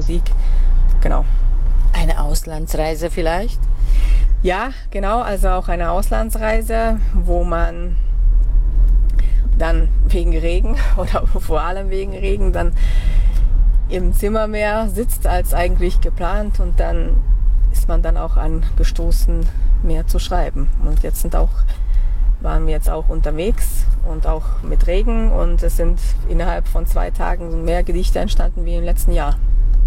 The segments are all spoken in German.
Methodik. Genau. Eine Auslandsreise vielleicht? Ja, genau, also auch eine Auslandsreise, wo man dann wegen Regen oder vor allem wegen Regen dann im Zimmer mehr sitzt als eigentlich geplant, und dann ist man dann auch angestoßen, mehr zu schreiben. Und waren wir jetzt auch unterwegs und auch mit Regen, und es sind innerhalb von 2 Tagen mehr Gedichte entstanden wie im letzten Jahr.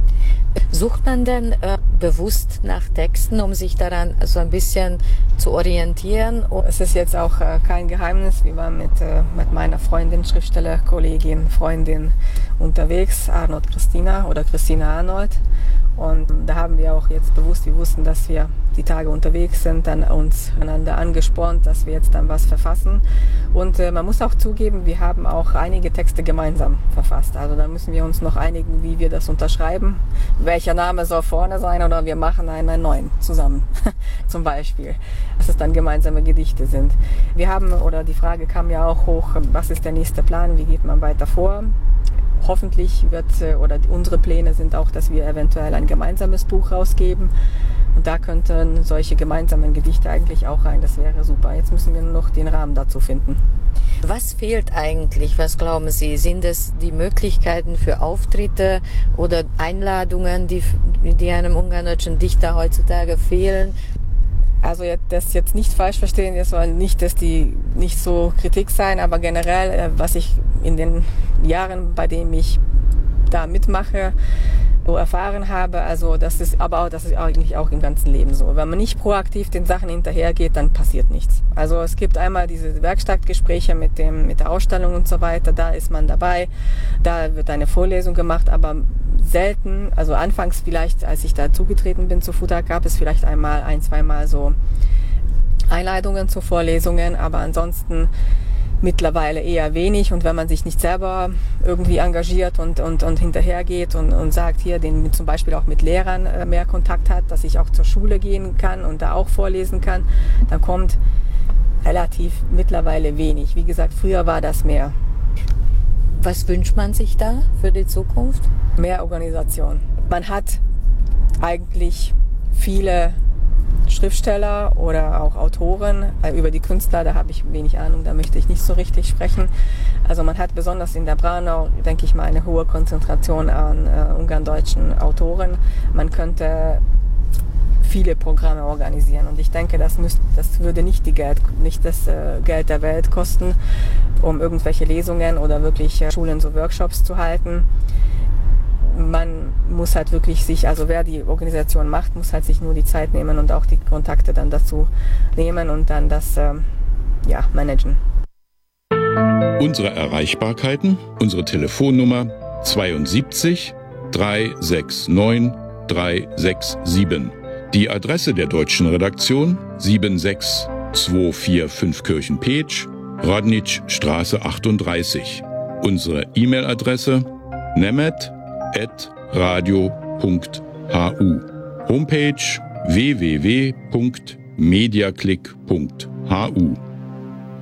Sucht man denn bewusst nach Texten, um sich daran so ein bisschen zu orientieren? Es ist jetzt auch kein Geheimnis. Wir waren mit meiner Freundin, Schriftstellerkollegin, Freundin unterwegs, Christina Arnold. Und da haben wir auch jetzt bewusst, wir wussten, dass wir die Tage unterwegs sind, dann uns einander angespornt, dass wir jetzt dann was verfassen. Und man muss auch zugeben, wir haben auch einige Texte gemeinsam verfasst. Also da müssen wir uns noch einigen, wie wir das unterschreiben. Welcher Name soll vorne sein, oder wir machen einen neuen zusammen, zum Beispiel. Dass es dann gemeinsame Gedichte sind. Die Frage kam ja auch hoch, was ist der nächste Plan, wie geht man weiter vor? Hoffentlich unsere Pläne sind auch, dass wir eventuell ein gemeinsames Buch rausgeben. Und da könnten solche gemeinsamen Gedichte eigentlich auch rein. Das wäre super. Jetzt müssen wir nur noch den Rahmen dazu finden. Was fehlt eigentlich? Was glauben Sie? Sind es die Möglichkeiten für Auftritte oder Einladungen, die einem ungardeutschen Dichter heutzutage fehlen? Also das jetzt nicht falsch verstehen, das soll nicht, dass die nicht so Kritik sein, aber generell, was ich in den Jahren, bei denen ich da mitmache, so erfahren habe, also das ist eigentlich auch im ganzen Leben so. Wenn man nicht proaktiv den Sachen hinterhergeht, dann passiert nichts. Also es gibt einmal diese Werkstattgespräche mit der Ausstellung und so weiter, da ist man dabei, da wird eine Vorlesung gemacht, aber selten, also anfangs vielleicht, als ich da zugetreten bin zu FUTA, gab es vielleicht ein, zweimal so Einladungen zu Vorlesungen, aber ansonsten mittlerweile eher wenig. Und wenn man sich nicht selber irgendwie engagiert und hinterhergeht und sagt, hier zum Beispiel auch mit Lehrern mehr Kontakt hat, dass ich auch zur Schule gehen kann und da auch vorlesen kann, dann kommt relativ mittlerweile wenig. Wie gesagt, früher war das mehr. Was wünscht man sich da für die Zukunft? Mehr Organisation. Man hat eigentlich viele Schriftsteller oder auch Autoren. Über die Künstler, da habe ich wenig Ahnung, da möchte ich nicht so richtig sprechen. Also man hat besonders in der Braunau, denke ich mal, eine hohe Konzentration an ungarndeutschen Autoren. Man könnte viele Programme organisieren, und ich denke, das würde nicht das Geld der Welt kosten, um irgendwelche Lesungen oder wirklich Schulen, so Workshops zu halten. Man muss halt wirklich wer die Organisation macht, muss halt sich nur die Zeit nehmen und auch die Kontakte dann dazu nehmen und dann das managen. Unsere Erreichbarkeiten, unsere Telefonnummer 72 369 367. Die Adresse der deutschen Redaktion 76245 Kirchenpeetsch, Radničstraße 38. Unsere E-Mail-Adresse nemet@radio.hu. Homepage www.mediaclick.hu.